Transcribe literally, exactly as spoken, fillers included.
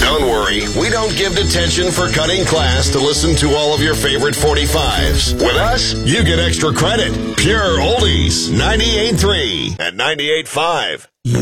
Don't worry, we don't give detention for cutting class to listen to all of your favorite forty-fives. With us, you get extra credit. Pure Oldies, ninety-eight point three and ninety-eight point five.